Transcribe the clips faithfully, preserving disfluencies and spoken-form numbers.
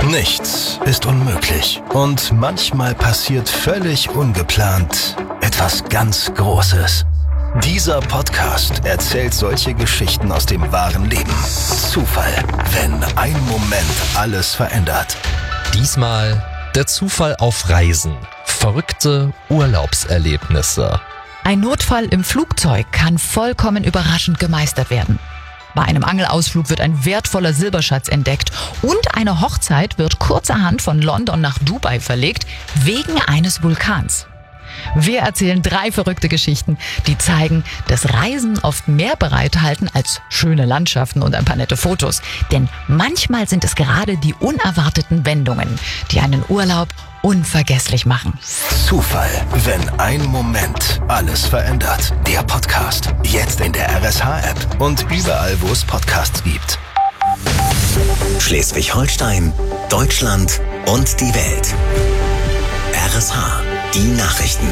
Nichts ist unmöglich. Und manchmal passiert völlig ungeplant etwas ganz Großes. Dieser Podcast erzählt solche Geschichten aus dem wahren Leben. Zufall, wenn ein Moment alles verändert. Diesmal der Zufall auf Reisen. Verrückte Urlaubserlebnisse. Ein Notfall im Flugzeug kann vollkommen überraschend gemeistert werden. Bei einem Angelausflug wird ein wertvoller Silberschatz entdeckt und eine Hochzeit wird kurzerhand von London nach Dubai verlegt, wegen eines Vulkans. Wir erzählen drei verrückte Geschichten, die zeigen, dass Reisen oft mehr bereithalten als schöne Landschaften und ein paar nette Fotos. Denn manchmal sind es gerade die unerwarteten Wendungen, die einen Urlaub unvergesslich machen. Zufall, wenn ein Moment alles verändert. Der Podcast, jetzt in der R S H-App und überall, wo es Podcasts gibt. Schleswig-Holstein, Deutschland und die Welt. R S H, die Nachrichten.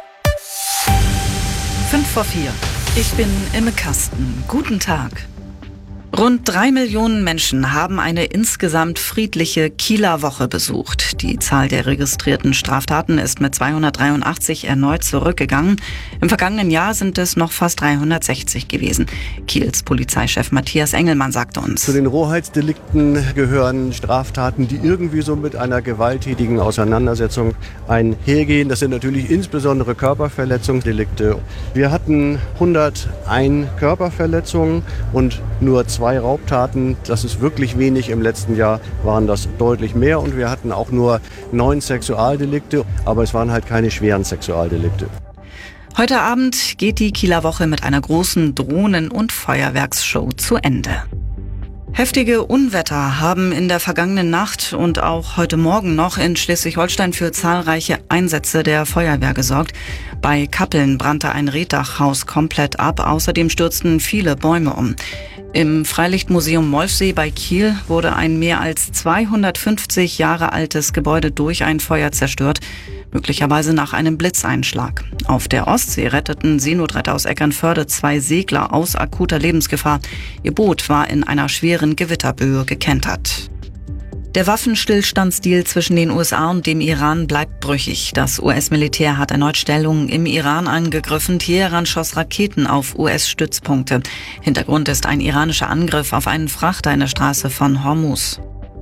Fünf vor vier. Ich bin Imme Kasten. Guten Tag. Rund drei Millionen Menschen haben eine insgesamt friedliche Kieler Woche besucht. Die Zahl der registrierten Straftaten ist mit zweihundertdreiundachtzig erneut zurückgegangen. Im vergangenen Jahr sind es noch fast dreihundertsechzig gewesen. Kiels Polizeichef Matthias Engelmann sagte uns: Zu den Rohheitsdelikten gehören Straftaten, die irgendwie so mit einer gewalttätigen Auseinandersetzung einhergehen. Das sind natürlich insbesondere Körperverletzungsdelikte. Wir hatten hunderteins Körperverletzungen und nur zwei Raubtaten. Das ist wirklich wenig. Im letzten Jahr waren das deutlich mehr und wir hatten auch nur neun Sexualdelikte, aber es waren halt keine schweren Sexualdelikte. Heute Abend geht die Kieler Woche mit einer großen Drohnen- und Feuerwerksshow zu Ende. Heftige Unwetter haben in der vergangenen Nacht und auch heute Morgen noch in Schleswig-Holstein für zahlreiche Einsätze der Feuerwehr gesorgt. Bei Kappeln brannte ein Reetdachhaus komplett ab. Außerdem stürzten viele Bäume um. Im Freilichtmuseum Molfsee bei Kiel wurde ein mehr als zweihundertfünfzig Jahre altes Gebäude durch ein Feuer zerstört, möglicherweise nach einem Blitzeinschlag. Auf der Ostsee retteten Seenotretter aus Eckernförde zwei Segler aus akuter Lebensgefahr. Ihr Boot war in einer schweren Gewitterböe gekentert. Der Waffenstillstandsdeal zwischen den U S A und dem Iran bleibt brüchig. Das U S-Militär hat erneut Stellungen im Iran angegriffen. Teheran schoss Raketen auf U S-Stützpunkte. Hintergrund ist ein iranischer Angriff auf einen Frachter in der Straße von Hormuz.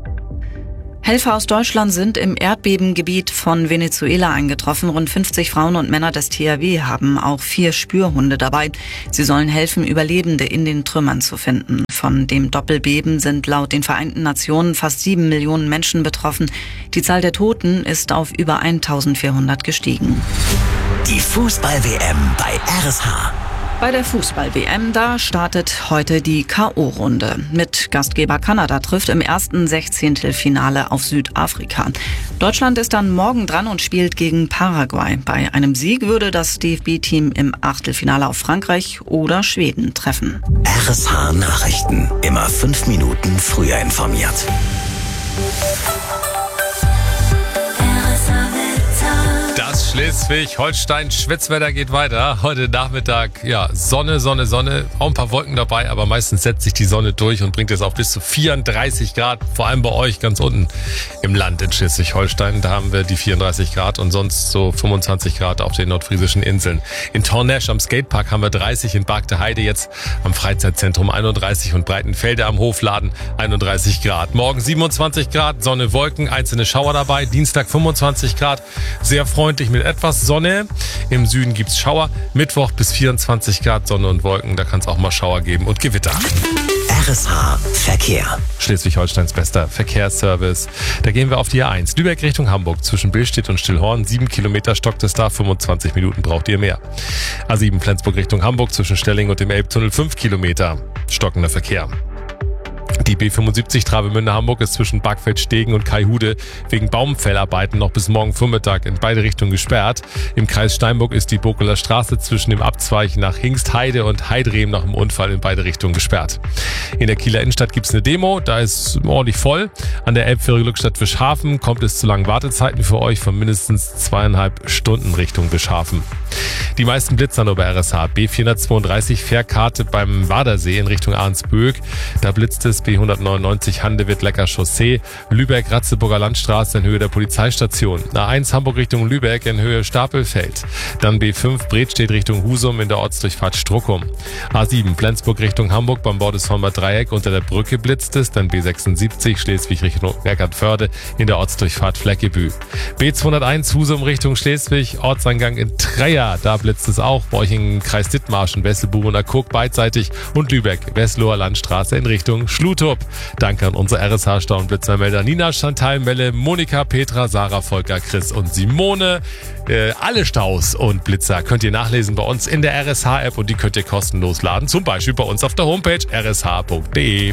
Helfer aus Deutschland sind im Erdbebengebiet von Venezuela eingetroffen. Rund fünfzig Frauen und Männer des T H W haben auch vier Spürhunde dabei. Sie sollen helfen, Überlebende in den Trümmern zu finden. Von dem Doppelbeben sind laut den Vereinten Nationen fast sieben Millionen Menschen betroffen. Die Zahl der Toten ist auf über eintausendvierhundert gestiegen. Die Fußball-W M bei R S H. Bei der Fußball-W M, da startet heute die K O-Runde. Mit Gastgeber Kanada trifft im ersten Sechzehntelfinale auf Südafrika. Deutschland ist dann morgen dran und spielt gegen Paraguay. Bei einem Sieg würde das D F B-Team im Achtelfinale auf Frankreich oder Schweden treffen. R S H Nachrichten. Immer fünf Minuten früher informiert. Das Schleswig-Holstein-Schwitzwetter geht weiter. Heute Nachmittag, ja, Sonne, Sonne, Sonne. Auch ein paar Wolken dabei, aber meistens setzt sich die Sonne durch und bringt es auf bis zu vierunddreißig Grad. Vor allem bei euch ganz unten im Land in Schleswig-Holstein. Da haben wir die vierunddreißig Grad und sonst so fünfundzwanzig Grad auf den nordfriesischen Inseln. In Tornesch am Skatepark haben wir dreißig, in Bargte Heide jetzt am Freizeitzentrum einunddreißig und Breitenfelde am Hofladen einunddreißig Grad. Morgen siebenundzwanzig Grad, Sonne, Wolken, einzelne Schauer dabei. Dienstag fünfundzwanzig Grad, sehr freundlich mit etwas Sonne. Im Süden gibt's Schauer. Mittwoch bis vierundzwanzig Grad Sonne und Wolken. Da kann es auch mal Schauer geben und Gewitter. R S H Verkehr. Schleswig-Holsteins bester Verkehrsservice. Da gehen wir auf die A eins. Lübeck Richtung Hamburg. Zwischen Billstedt und Stillhorn. Sieben Kilometer stockt es da. fünfundzwanzig Minuten braucht ihr mehr. A sieben Flensburg Richtung Hamburg. Zwischen Stelling und dem Elbtunnel. Fünf Kilometer stockender Verkehr. Die B fünfundsiebzig Travemünde-Hamburg ist zwischen Bargfeld-Stegen und Kaihude wegen Baumfellarbeiten noch bis morgen Vormittag in beide Richtungen gesperrt. Im Kreis Steinburg ist die Bokeler Straße zwischen dem Abzweig nach Hingstheide und Heidrehm nach dem Unfall in beide Richtungen gesperrt. In der Kieler Innenstadt gibt es eine Demo, da ist ordentlich voll. An der Elbfähre Glückstadt Wischhafen kommt es zu langen Wartezeiten für euch von mindestens zweieinhalb Stunden Richtung Wischhafen. Die meisten Blitzer nur bei R S H. B vierhundertzweiunddreißig Fährkarte beim Wadersee in Richtung Ahrensböck. Da blitzt es B hundertneunundneunzig Handewitt-Lecker Chaussee, Lübeck-Ratzeburger Landstraße in Höhe der Polizeistation, A eins Hamburg Richtung Lübeck in Höhe Stapelfeld, dann B fünf Bredstedt Richtung Husum in der Ortsdurchfahrt Struckum, A sieben Flensburg Richtung Hamburg beim Bordeshorner Dreieck unter der Brücke blitzt es, dann B sechsundsiebzig Schleswig Richtung Eckernförde in der Ortsdurchfahrt Fleckebü, B zweihunderteins Husum Richtung Schleswig, Ortseingang in Treia, da blitzt es auch, bei euch in Kreis Dithmarschen, Wesselbuch und Kurk beidseitig und Lübeck, Westloher Landstraße in Richtung Schlutup. Danke an unsere R S H-Stau- und Blitzermelder Nina, Chantal, Melle, Monika, Petra, Sarah, Volker, Chris und Simone. Äh, alle Staus und Blitzer könnt ihr nachlesen bei uns in der R S H-App und die könnt ihr kostenlos laden, zum Beispiel bei uns auf der Homepage r s h punkt d e.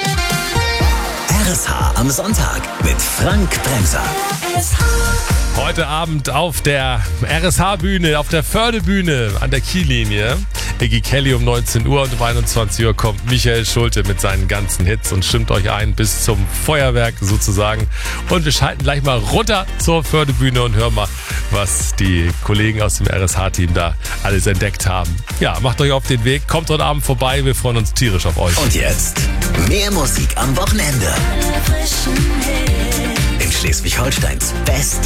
R S H am Sonntag mit Frank Bremser. Heute Abend auf der R S H-Bühne, auf der Förde-Bühne an der Kiellinie. Iggy Kelly um neunzehn Uhr und um einundzwanzig Uhr kommt Michael Schulte mit seinen ganzen Hits und stimmt euch ein bis zum Feuerwerk sozusagen. Und wir schalten gleich mal runter zur Förde-Bühne und hören mal, was die Kollegen aus dem R S H-Team da alles entdeckt haben. Ja, macht euch auf den Weg, kommt heute Abend vorbei, wir freuen uns tierisch auf euch. Und jetzt mehr Musik am Wochenende. In Schleswig-Holsteins beste